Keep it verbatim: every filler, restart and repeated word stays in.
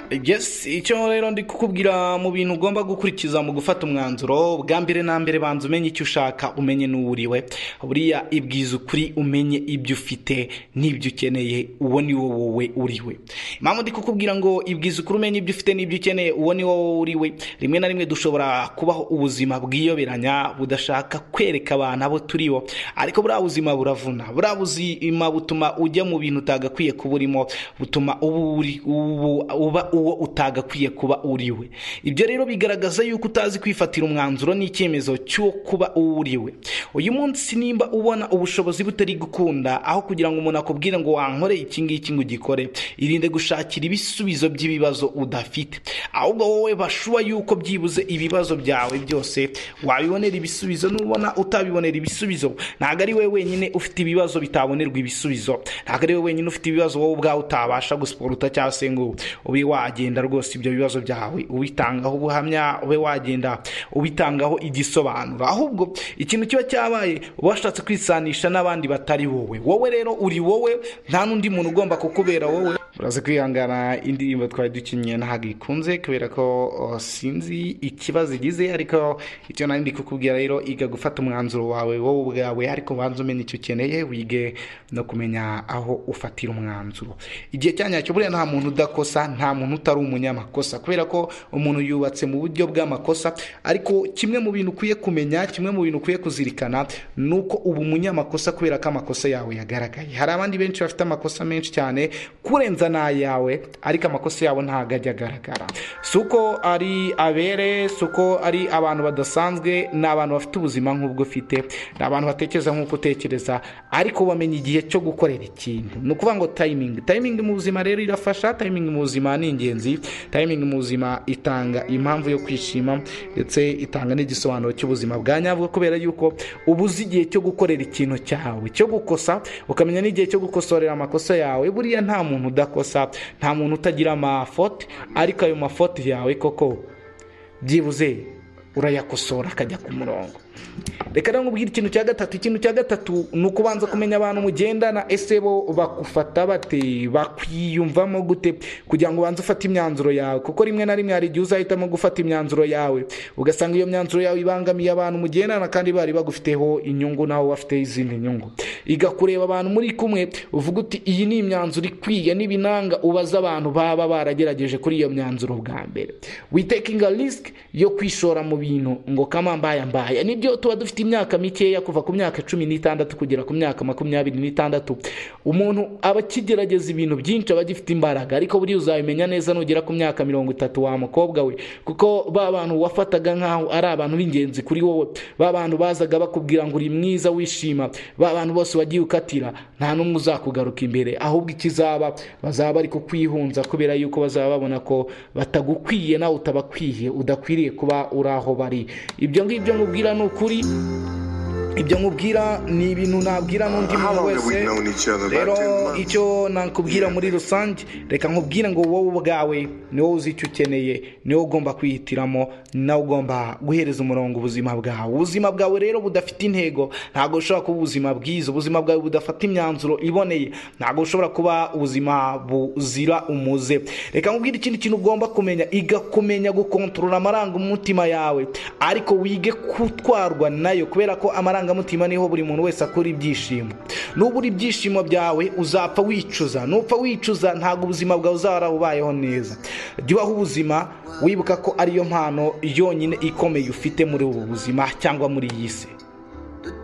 Yes, icyo rero ndi kukubwira mu bintu ugomba gukurikiza mu gufata umwanzuro, bwa mbere na mbere banza umenye icyo ushaka, umenye n'uwuriwe. Buriya ibwiza ukuri, umenye ibyo ufite n'ibyo ukeneye, uwo ni wowe uriwe. Impamvu ndi kukubwira ngo ibwiza ukuri umenye ibyo ufite n'ibyo ukeneye, uwo ni wowe uriwe. Rimwe na rimwe dushobora kubaho ubuzima bwiyoberanya budashaka kwereka abantu abo turibo, ariko buriya buzima buravuna. Buriya buzima butuma ujya mu bintu utagakwiye kuba urimo, butuma ubu uri uba uwo utagakwiye kuba uriwe. Ibyo rero bigaragaza yuko utazi kwifatira umwanzuro n'icyemezo cyo kuba uriwe. Uyu munsi nimba ubona ubushobozi butari gukunda, aho kugira ngo umuntu akubwire ngo wankore iki ngiki ngo ugikore, irinde gushakira ibisubizo by'ibibazo udafite, ahubwo wowe bashuwa yuko byibuze ibibazo byawe byose wabibonera ibisubizo. Nubona utabibonera ibisubizo, ntabwo ari we wenyine ufite ibibazo bitabonerwa ibisubizo, ntabwo ari we wenyine ufite ibibazo wowe ubwawe utabasha gusporuta cyangwa se ngo ube wagenda rwose ibyo bibazo byawe ubitangaho ubuhamya, ube wagenda ubitangaho igisobanuro. Ahubwo ikintu kiba cyabaye washatse kwisanisha n'abandi batari wowe. Wowe rero uri wowe, nta n'undi muntu ugomba kukubera wowe. Uraze kwihangana, indirimbo twari dukinye ntabwo ikunze kubera ko oh, sinzi ikibazo igize, ariko icyo nari ndi kukubwira rero, iga gufata umwanzuro wawe wowe ubwawe, ariko banza umenye icyo ukeneye, wige no kumenya aho ufatira umwanzuro. Igihe cyanyacyo buriya nta muntu udakosa, nta muntu utari umunyamakosa, kubera ko umuntu yubatse mu buryo bw'amakosa. Ariko kimwe mu bintu ukwiye kumenya, kimwe mu bintu ukwiye kuzirikana, nuko ubu munyamakosa kubera ko amakosa yawe yagaragaye. Hari abandi benshi bafite amakosa menshi cyane kurenza n'ayawe, ariko amakosa yabo ntabwo ajya agaragara. Suko ari abere, suko ari abantu badasanzwe, ni abantu bafite ubuzima nk'ubwo ufite, ni abantu batekereza nk'uko utekereza, ariko bamenya igihe cyo gukorera ikintu. Ni ukuvuga ngo timing timing mu buzima rero irafasha. Timing mu buzima ni ingenzi. Timing mu buzima itanga impamvu yo kwishima, ndetse itanga n'igisobanuro cy'ubuzima bwa nyabwo, kubera yuko ubuzi igihe cyo gukorera ikintu cyawe, cyo gukosa, ukamenya n'igihe cyo gukosorera amakosa yawe. Buriya nta muntu udakosa, nta muntu utagira amafote, ariko ayo mafote yawe koko byibuze urayakosora akajya ku murongo. Reka rero nkubwire ikintu cya gatatu. Ikintu cya gatatu ni ukubanza kumenya abantu mugendana, ese bo bakufata bate, bakwiyumvamo gute, kugira ngo ubanze ufate imyanzuro yawe. Kuko rimwe na rimwe hari igihe uzahitamo gufata imyanzuro yawe, ugasanga iyo myanzuro yawe ibangamiye abantu mugendana, kandi bari bagufiteho inyungu naho bafite izindi nyungu. Iga kureba abantu muri kumwe, uvuga uti iyi ni imyanzuro ikwiye, n'ibinanga ubaza abantu baba baragerageje kuri iyo myanzuro bwa mbere. We taking a risk yo kwishora mu bintu ngo kama mbaya mbaya. Nibyo tuba dufite imyaka mikeya, kuva ku myaka cumi n'itandatu kugera ku myaka makumyabiri n'itandatu. Umuntu aba kigerageza ibintu byinshi, aba gifite imbaraga, ariko buri uzabimenya neza nugera ku myaka mirongo itatu wa mukobwa we, kuko ba bantu wafataga nkaho ari abantu b'ingenzi kuri wowe, ba bantu bazaga bakubwira ngo uri mwiza wishima, ba bantu bose wagiye ukatira, nta n'umwe uzakugaruka imbere. Ahubwo ikizaba bazaba bari kukwihunza, kubera yuko bazaba babona ko batagukwiye, nawe utabakwiye, udakwiriye kuba uraho bari. Ibyo ngibyo nkubwira ni ukuri, ibyo nkubwira ni ibintu nabwira n'undi muntu wese. Rero icyo nakubwira muri rusange, reka nkubwire ngo wowe ubwawe ni wowe uzi icyo ukeneye, ni wowe ugomba kwihitiramo, ni nawe ugomba guhereza umurongo ubuzima bwawe. Ubuzima bwawe rero budafite intego ntabwo ushobora kuba ubuzima bwiza. Ubuzima bwawe budafata imyanzuro iboneye ntabwo ushobora kuba ubuzima buzira umuze. Reka nkubwire ikindi kintu ugomba kumenya, iga kumenya gukontorora amarangamutima yawe, ariko wige kutwarwa nayo, kubera ko amarangamutima niho buri muntu wese akora ibyishimo. Nubura ibyishimo byawe uzapfa wicuza, nupfa wicuza ntabwo ubuzima bwawe uzarabubayeho neza. Jya ubaho ubuzima wibuka ko ariyo mpano yonyine ikomeye ufite muri ubu buzima cyangwa muri iyi si.